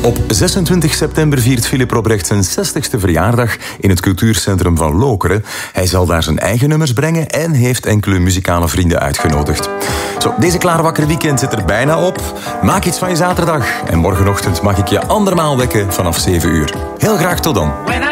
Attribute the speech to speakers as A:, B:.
A: Op 26 september viert Philip Robrecht zijn 60ste verjaardag in het cultuurcentrum van Lokeren. Hij zal daar zijn eigen nummers brengen en heeft enkele muzikale vrienden uitgenodigd. Zo, deze klaarwakker weekend zit er bijna op. Maak iets van je zaterdag. En morgenochtend mag ik je andermaal wekken vanaf 7 uur. Heel graag tot dan.